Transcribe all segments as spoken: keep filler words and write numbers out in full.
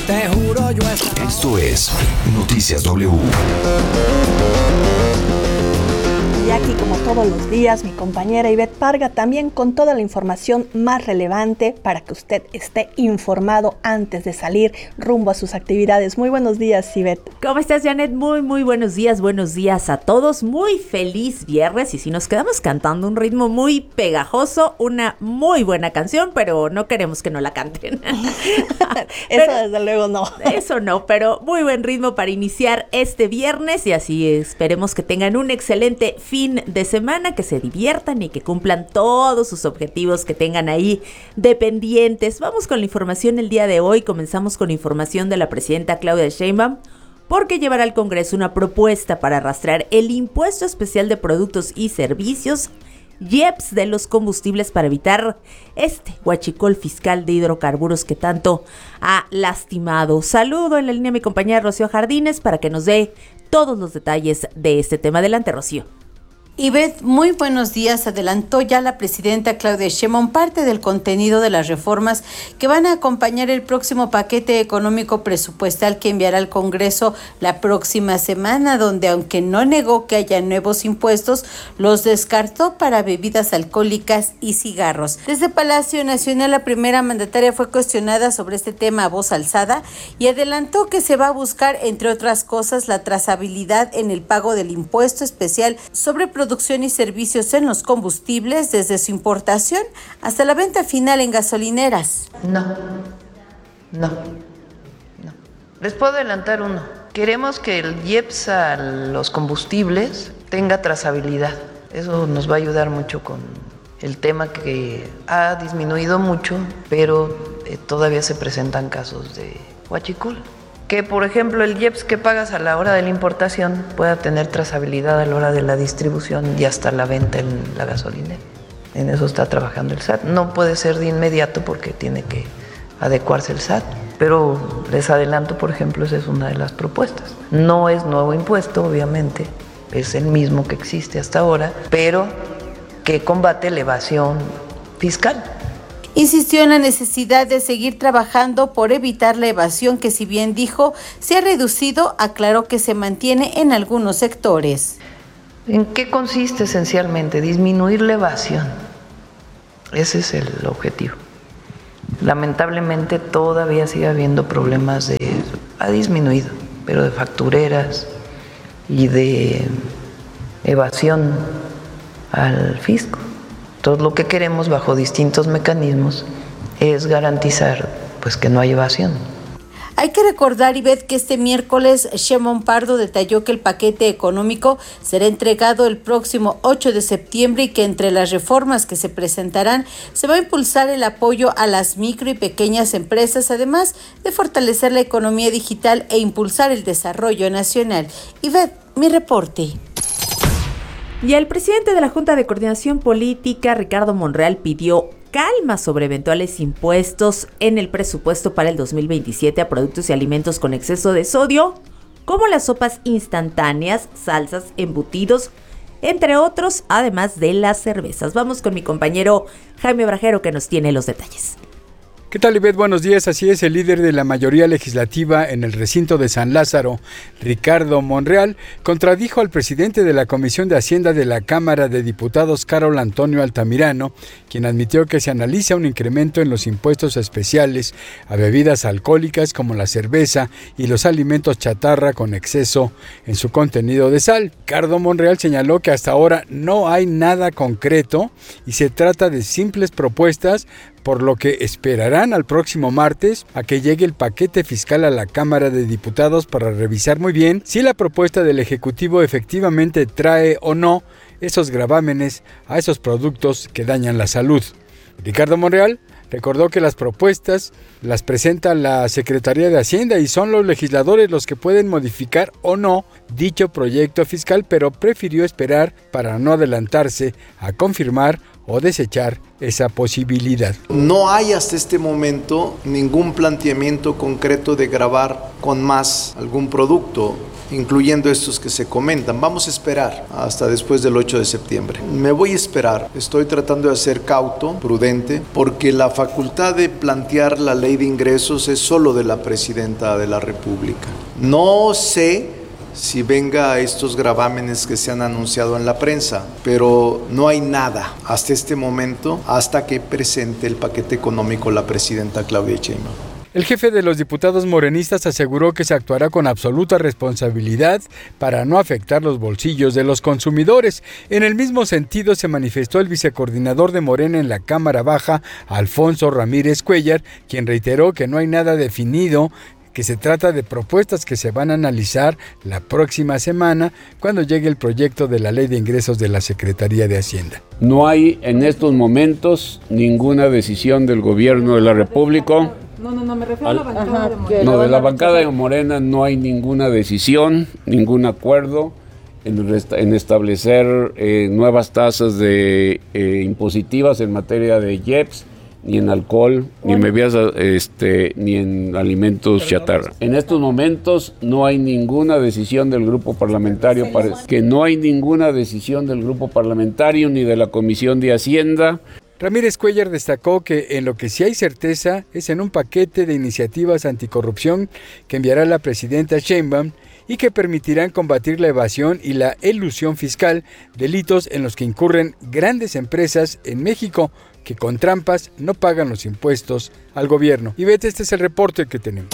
te juro yo estaba... Esto es Noticias W. Y aquí, como todos los días, mi compañera Ivette Parga también con toda la información más relevante para que usted esté informado antes de salir rumbo a sus actividades. Muy buenos días, Ivette. ¿Cómo estás, Janet? Muy, muy buenos días, buenos días a todos. Muy feliz viernes. Y si nos quedamos cantando un ritmo muy pegajoso, una muy buena canción, pero no queremos que no la canten. Eso pero, desde luego no. Eso no, pero muy buen ritmo para iniciar este viernes y así esperemos que tengan un excelente fin de semana, que se diviertan y que cumplan todos sus objetivos que tengan ahí de pendientes. Vamos con la información el día de hoy. Comenzamos con información de la presidenta Claudia Sheinbaum, porque llevará al Congreso una propuesta para rastrear el impuesto especial de productos y servicios I E P S de los combustibles para evitar este huachicol fiscal de hidrocarburos que tanto ha lastimado. Saludo en la línea a mi compañera Rocío Jardines para que nos dé todos los detalles de este tema. Adelante, Rocío. Ivette, muy buenos días. Adelantó ya la presidenta Claudia Sheinbaum parte del contenido de las reformas que van a acompañar el próximo paquete económico presupuestal que enviará al Congreso la próxima semana, donde aunque no negó que haya nuevos impuestos, los descartó para bebidas alcohólicas y cigarros. Desde Palacio Nacional, la primera mandataria fue cuestionada sobre este tema a voz alzada y adelantó que se va a buscar, entre otras cosas, la trazabilidad en el pago del impuesto especial sobre productos producción y servicios en los combustibles desde su importación hasta la venta final en gasolineras. No, no, no. Les puedo adelantar uno. Queremos que el I E P S a los combustibles tenga trazabilidad. Eso nos va a ayudar mucho con el tema que ha disminuido mucho, pero eh, todavía se presentan casos de huachicol. Que, por ejemplo, el I E P S que pagas a la hora de la importación pueda tener trazabilidad a la hora de la distribución y hasta la venta en la gasolinera. En eso está trabajando el S A T. No puede ser de inmediato porque tiene que adecuarse el S A T, pero les adelanto, por ejemplo, esa es una de las propuestas. No es nuevo impuesto, obviamente, es el mismo que existe hasta ahora, pero que combate la evasión fiscal. Insistió en la necesidad de seguir trabajando por evitar la evasión que, si bien dijo, se ha reducido, aclaró que se mantiene en algunos sectores. ¿En qué consiste esencialmente? Disminuir la evasión. Ese es el objetivo. Lamentablemente todavía sigue habiendo problemas de... ha disminuido, pero de factureras y de evasión al fisco. Todo lo que queremos bajo distintos mecanismos es garantizar pues que no hay evasión. Hay que recordar, Ivette, que este miércoles Sheinbaum Pardo detalló que el paquete económico será entregado el próximo ocho de septiembre y que entre las reformas que se presentarán se va a impulsar el apoyo a las micro y pequeñas empresas, además de fortalecer la economía digital e impulsar el desarrollo nacional. Ivette, mi reporte. Y el presidente de la Junta de Coordinación Política, Ricardo Monreal, pidió calma sobre eventuales impuestos en el presupuesto para el dos mil veintisiete a productos y alimentos con exceso de sodio, como las sopas instantáneas, salsas, embutidos, entre otros, además de las cervezas. Vamos con mi compañero Jaime Brajero, que nos tiene los detalles. ¿Qué tal, Ivette? Buenos días. Así es, el líder de la mayoría legislativa en el recinto de San Lázaro, Ricardo Monreal, contradijo al presidente de la Comisión de Hacienda de la Cámara de Diputados, Carol Antonio Altamirano, quien admitió que se analiza un incremento en los impuestos especiales a bebidas alcohólicas como la cerveza y los alimentos chatarra con exceso en su contenido de sal. Ricardo Monreal señaló que hasta ahora no hay nada concreto y se trata de simples propuestas, por lo que esperarán al próximo martes a que llegue el paquete fiscal a la Cámara de Diputados para revisar muy bien si la propuesta del Ejecutivo efectivamente trae o no esos gravámenes a esos productos que dañan la salud. Ricardo Monreal recordó que las propuestas las presenta la Secretaría de Hacienda y son los legisladores los que pueden modificar o no dicho proyecto fiscal, pero prefirió esperar para no adelantarse a confirmar o desechar esa posibilidad. No hay hasta este momento ningún planteamiento concreto de grabar con más algún producto, incluyendo estos que se comentan. Vamos a esperar hasta después del ocho de septiembre. Me voy a esperar. Estoy tratando de ser cauto, prudente, porque la facultad de plantear la ley de ingresos es solo de la presidenta de la República. No sé si venga estos gravámenes que se han anunciado en la prensa, pero no hay nada hasta este momento, hasta que presente el paquete económico la presidenta Claudia Sheinbaum. El jefe de los diputados morenistas aseguró que se actuará con absoluta responsabilidad para no afectar los bolsillos de los consumidores. En el mismo sentido se manifestó el vicecoordinador de Morena en la Cámara Baja, Alfonso Ramírez Cuellar, quien reiteró que no hay nada definido, que se trata de propuestas que se van a analizar la próxima semana cuando llegue el proyecto de la Ley de Ingresos de la Secretaría de Hacienda. No hay en estos momentos ninguna decisión del gobierno de la República. No, no, no, me refiero Al, a la bancada ajá, de Morena. No, de la bancada de Morena no hay ninguna decisión, ningún acuerdo en, resta, en establecer eh, nuevas tasas de, eh, impositivas en materia de I E P S, ni en alcohol, ni en bebidas, este, ni en alimentos chatarra. En estos momentos no hay ninguna decisión del grupo parlamentario, que no hay ninguna decisión del grupo parlamentario ni de la Comisión de Hacienda. Ramírez Cuellar destacó que en lo que sí hay certeza es en un paquete de iniciativas anticorrupción que enviará la presidenta Sheinbaum y que permitirán combatir la evasión y la elusión fiscal, delitos en los que incurren grandes empresas en México que con trampas no pagan los impuestos al gobierno. Y vete, este es el reporte que tenemos.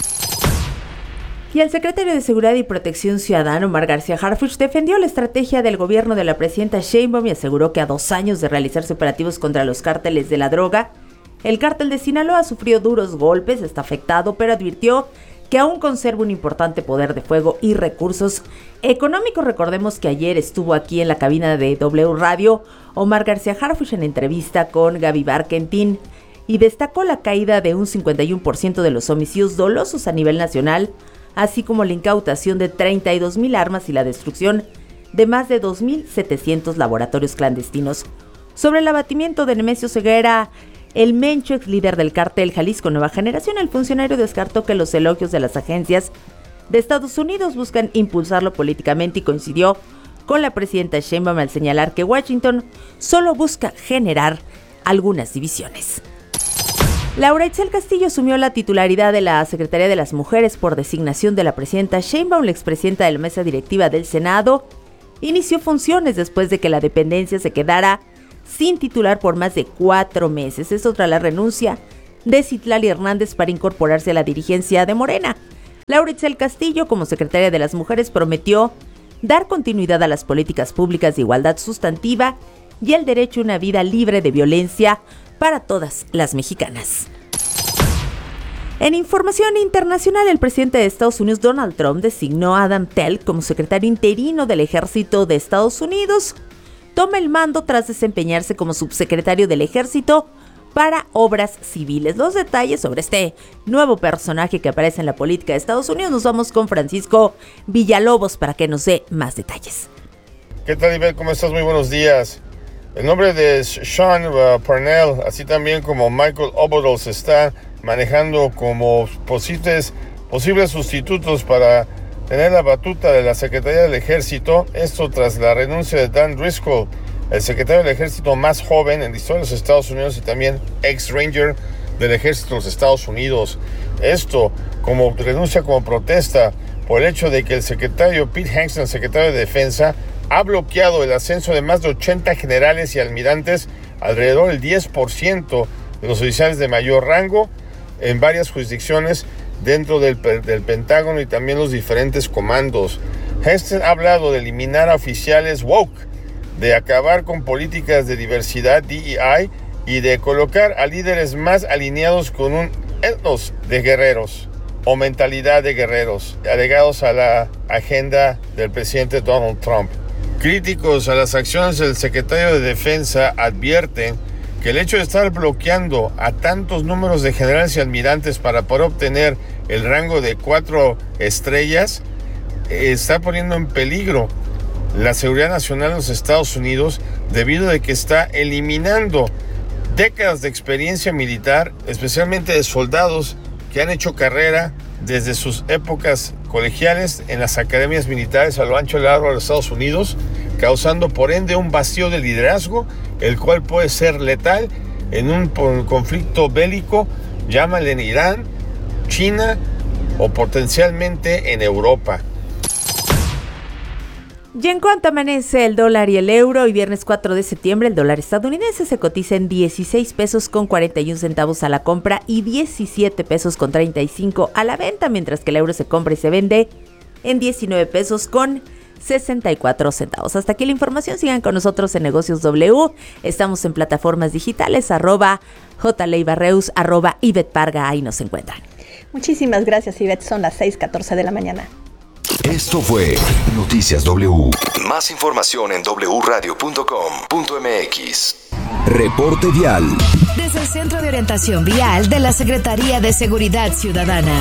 Y el secretario de Seguridad y Protección Ciudadana, Omar García Harfuch, defendió la estrategia del gobierno de la presidenta Sheinbaum y aseguró que a dos años de realizarse operativos contra los cárteles de la droga, el cártel de Sinaloa ha sufrido duros golpes, está afectado, pero advirtió que aún conserva un importante poder de fuego y recursos económicos. Recordemos que ayer estuvo aquí en la cabina de W Radio Omar García Harfuch en entrevista con Gaby Barkentin y destacó la caída de un cincuenta y uno por ciento de los homicidios dolosos a nivel nacional, así como la incautación de treinta y dos mil armas y la destrucción de más de dos mil setecientos laboratorios clandestinos. Sobre el abatimiento de Nemesio Ceguera, el Mencho, ex líder del cártel Jalisco Nueva Generación, el funcionario descartó que los elogios de las agencias de Estados Unidos buscan impulsarlo políticamente y coincidió con la presidenta Sheinbaum al señalar que Washington solo busca generar algunas divisiones. Laura Itzel Castillo asumió la titularidad de la Secretaría de las Mujeres por designación de la presidenta Sheinbaum. La expresidenta de la mesa directiva del Senado inició funciones después de que la dependencia se quedara sin titular por más de cuatro meses. Esto tras la renuncia de Citlali Hernández para incorporarse a la dirigencia de Morena. Laura Itzel Castillo, como secretaria de las Mujeres, prometió dar continuidad a las políticas públicas de igualdad sustantiva y el derecho a una vida libre de violencia para todas las mexicanas. En información internacional, el presidente de Estados Unidos, Donald Trump, designó a Adam Telk como secretario interino del Ejército de Estados Unidos. Toma el mando tras desempeñarse como subsecretario del Ejército para obras civiles. Los detalles sobre este nuevo personaje que aparece en la política de Estados Unidos nos vamos con Francisco Villalobos para que nos dé más detalles. ¿Qué tal, Ivette? ¿Cómo estás? Muy buenos días. El nombre de Sean uh, Parnell, así también como Michael Obotal, se está manejando como posibles, posibles sustitutos para tener la batuta de la Secretaría del Ejército. Esto tras la renuncia de Dan Driscoll, el secretario del Ejército más joven en la historia de los Estados Unidos y también ex-ranger del Ejército de los Estados Unidos. Esto como renuncia como protesta por el hecho de que el secretario Pete Hegseth, el secretario de Defensa, ha bloqueado el ascenso de más de ochenta generales y almirantes, alrededor del diez por ciento de los oficiales de mayor rango en varias jurisdicciones dentro del, del Pentágono y también los diferentes comandos. Hegseth ha hablado de eliminar a oficiales woke, de acabar con políticas de diversidad D E I y de colocar a líderes más alineados con un etnos de guerreros o mentalidad de guerreros, alegados a la agenda del presidente Donald Trump. Críticos a las acciones del secretario de Defensa advierten que el hecho de estar bloqueando a tantos números de generales y almirantes para poder obtener el rango de cuatro estrellas eh, está poniendo en peligro la seguridad nacional en los Estados Unidos debido a que está eliminando décadas de experiencia militar, especialmente de soldados que han hecho carrera desde sus épocas colegiales en las academias militares a lo ancho y largo de los Estados Unidos, causando por ende un vacío de liderazgo, el cual puede ser letal en un conflicto bélico, llámale en Irán, China o potencialmente en Europa. Y en cuanto amanece el dólar y el euro, hoy viernes cuatro de septiembre, el dólar estadounidense se cotiza en dieciséis pesos con cuarenta y un centavos a la compra y diecisiete pesos con treinta y cinco a la venta, mientras que el euro se compra y se vende en diecinueve pesos con sesenta y cuatro centavos. Hasta aquí la información. Sigan con nosotros en Negocios W. Estamos en plataformas digitales, arroba jleibarreus, arroba Ivette Parga. Ahí nos encuentran. Muchísimas gracias, Ivette. Son las seis catorce de la mañana. Esto fue Noticias W. Más información en doble u radio punto com punto m x. Reporte vial. Desde el Centro de Orientación Vial de la Secretaría de Seguridad Ciudadana.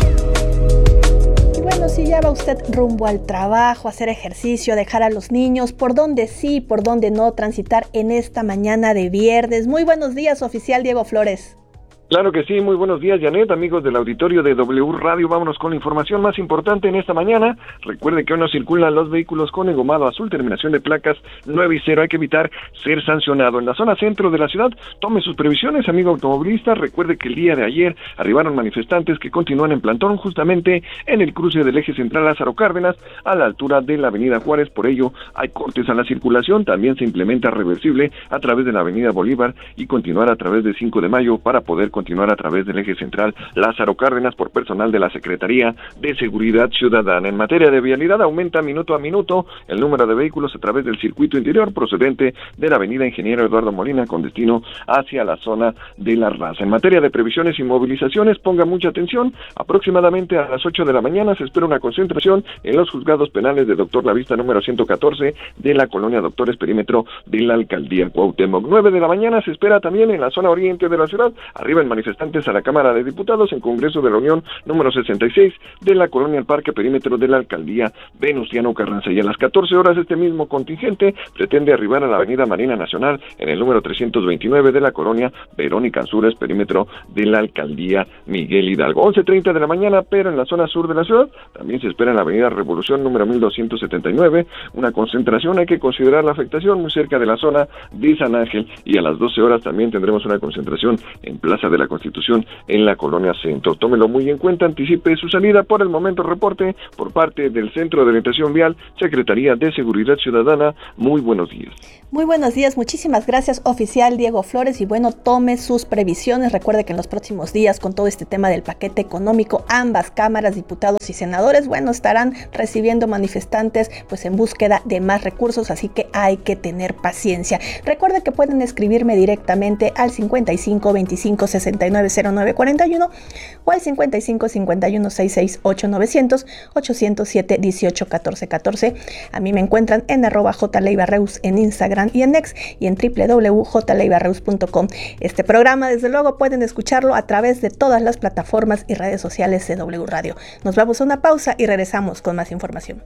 Y bueno, si ya va usted rumbo al trabajo, a hacer ejercicio, a dejar a los niños, por dónde sí, por dónde no transitar en esta mañana de viernes. Muy buenos días, oficial Diego Flores. Claro que sí, muy buenos días, Janet, amigos del auditorio de W Radio. Vámonos con la información más importante en esta mañana. Recuerde que hoy no circulan los vehículos con engomado azul, terminación de placas nueve y cero. Hay que evitar ser sancionado. En la zona centro de la ciudad, tome sus previsiones, amigo automovilista. Recuerde que el día de ayer arribaron manifestantes que continúan en plantón justamente en el cruce del eje central Lázaro Cárdenas, a la altura de la avenida Juárez. Por ello, hay cortes a la circulación. También se implementa reversible a través de la avenida Bolívar y continuar a través de cinco de mayo para poder continuar a través del eje central Lázaro Cárdenas por personal de la Secretaría de Seguridad Ciudadana. En materia de vialidad, aumenta minuto a minuto el número de vehículos a través del circuito interior procedente de la avenida Ingeniero Eduardo Molina con destino hacia la zona de La Raza. En materia de previsiones y movilizaciones, ponga mucha atención. Aproximadamente a las ocho de la mañana se espera una concentración en los juzgados penales de Doctor La Vista número ciento catorce de la colonia Doctores Perímetro de la Alcaldía Cuauhtémoc. nueve de la mañana se espera también en la zona oriente de la ciudad. Arriba en manifestantes a la Cámara de Diputados en Congreso de la Unión número sesenta y seis de la colonia El Parque Perímetro de la Alcaldía Venustiano Carranza. Y a las catorce horas este mismo contingente pretende arribar a la Avenida Marina Nacional en el número trescientos veintinueve de la colonia Verónica Anzures, Perímetro de la Alcaldía Miguel Hidalgo. once treinta de la mañana, pero en la zona sur de la ciudad también se espera en la Avenida Revolución número mil doscientos setenta y nueve una concentración. Hay que considerar la afectación muy cerca de la zona de San Ángel, y a las doce horas también tendremos una concentración en Plaza de la Constitución en la colonia Centro. Tómelo muy en cuenta, anticipe su salida. Por el momento, reporte por parte del Centro de Orientación Vial, Secretaría de Seguridad Ciudadana. Muy buenos días. Muy buenos días, muchísimas gracias, oficial Diego Flores. Y bueno, tome sus previsiones. Recuerde que en los próximos días, con todo este tema del paquete económico, ambas cámaras, diputados y senadores, bueno, estarán recibiendo manifestantes pues en búsqueda de más recursos, así que hay que tener paciencia. Recuerde que pueden escribirme directamente al cincuenta y cinco veinticinco sesenta y nueve cero nueve cuarenta y uno o al cincuenta y cinco cincuenta y uno sesenta y seis ocho novecientos ochocientos siete dieciocho catorce catorce. A mí me encuentran en arroba jleibarreus en Instagram y en X y en doble u doble u doble u punto j leibarreus punto com. Este programa, desde luego, pueden escucharlo a través de todas las plataformas y redes sociales de W Radio. Nos vamos a una pausa y regresamos con más información.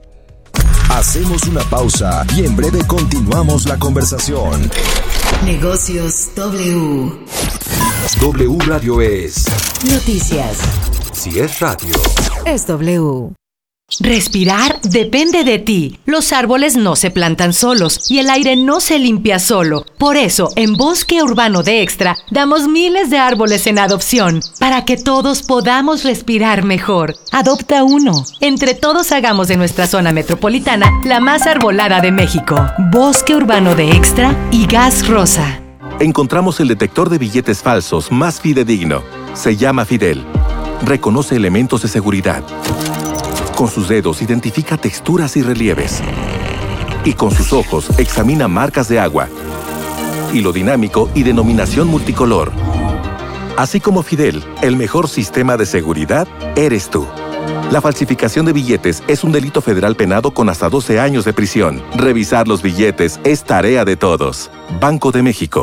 Hacemos una pausa y en breve continuamos la conversación. Negocios W. W Radio es noticias. Si es radio, es W. Respirar depende de ti. Los árboles no se plantan solos y el aire no se limpia solo. Por eso, en Bosque Urbano de Extra, damos miles de árboles en adopción para que todos podamos respirar mejor. Adopta uno. Entre todos hagamos de nuestra zona metropolitana la más arbolada de México. Bosque Urbano de Extra y Gas Rosa. Encontramos el detector de billetes falsos más fidedigno. Se llama Fidel. Reconoce elementos de seguridad. Con sus dedos identifica texturas y relieves. Y con sus ojos examina marcas de agua. Hilo dinámico y denominación multicolor. Así como Fidel, el mejor sistema de seguridad eres tú. La falsificación de billetes es un delito federal penado con hasta doce años de prisión. Revisar los billetes es tarea de todos. Banco de México.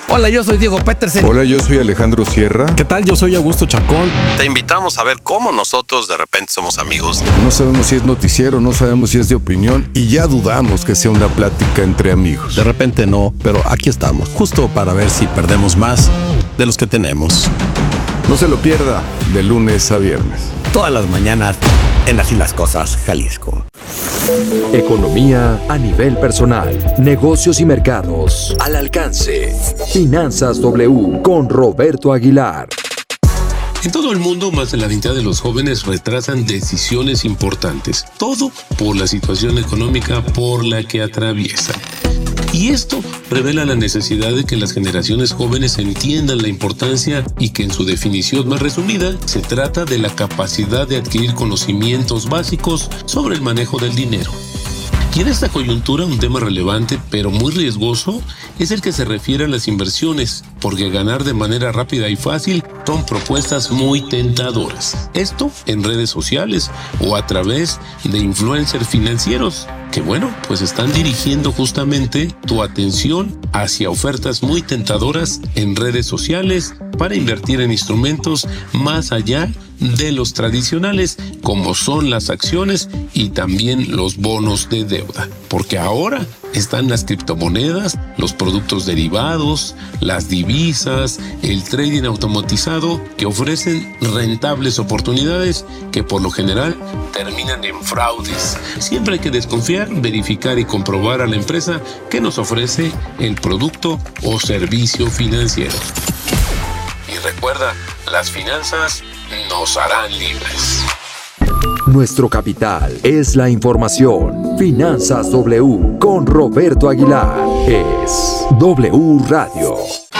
Hola, yo soy Diego Petersen. Hola, yo soy Alejandro Sierra. ¿Qué tal? Yo soy Augusto Chacón. Te invitamos a ver cómo nosotros de repente somos amigos. No sabemos si es noticiero, no sabemos si es de opinión y ya dudamos que sea una plática entre amigos. De repente no, pero aquí estamos, justo para ver si perdemos más de los que tenemos. No se lo pierda, de lunes a viernes. Todas las mañanas en Así las Cosas, Jalisco. Economía a nivel personal, negocios y mercados al alcance. Finanzas W con Roberto Aguilar. En todo el mundo, más de la mitad de los jóvenes retrasan decisiones importantes. Todo por la situación económica por la que atraviesan. Y esto revela la necesidad de que las generaciones jóvenes entiendan la importancia y que en su definición más resumida se trata de la capacidad de adquirir conocimientos básicos sobre el manejo del dinero. Y en esta coyuntura un tema relevante pero muy riesgoso es el que se refiere a las inversiones, porque ganar de manera rápida y fácil son propuestas muy tentadoras. Esto en redes sociales o a través de influencers financieros, que bueno, pues están dirigiendo justamente tu atención hacia ofertas muy tentadoras en redes sociales para invertir en instrumentos más allá de los tradicionales, como son las acciones y también los bonos de deuda. Porque ahora están las criptomonedas, los productos derivados, las divisas, el trading automatizado, que ofrecen rentables oportunidades que por lo general terminan en fraudes. Siempre hay que desconfiar, verificar y comprobar a la empresa que nos ofrece el producto o servicio financiero. Y recuerda, las finanzas nos harán libres. Nuestro capital es la información. Finanzas W con Roberto Aguilar es W Radio.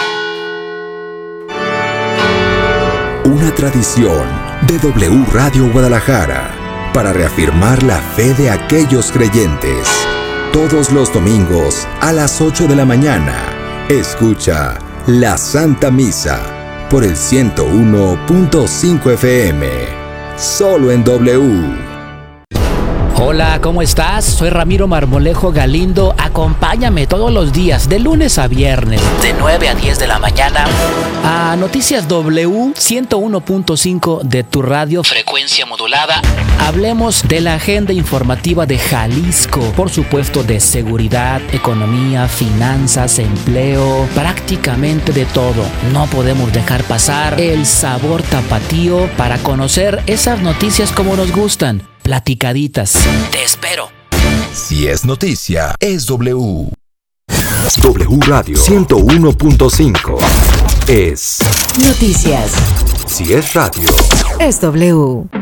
Una tradición de W Radio Guadalajara para reafirmar la fe de aquellos creyentes. Todos los domingos a las ocho de la mañana, escucha la Santa Misa por el ciento uno punto cinco F M, solo en W. Hola, ¿cómo estás? Soy Ramiro Marmolejo Galindo. Acompáñame todos los días, de lunes a viernes, de nueve a diez de la mañana, a Noticias W ciento uno punto cinco de tu radio, frecuencia modulada. Hablemos de la agenda informativa de Jalisco, por supuesto de seguridad, economía, finanzas, empleo, prácticamente de todo. No podemos dejar pasar el sabor tapatío para conocer esas noticias como nos gustan. Platicaditas. Te espero. Si es noticia, es W. W Radio ciento uno punto cinco es noticias. Si es radio, es W.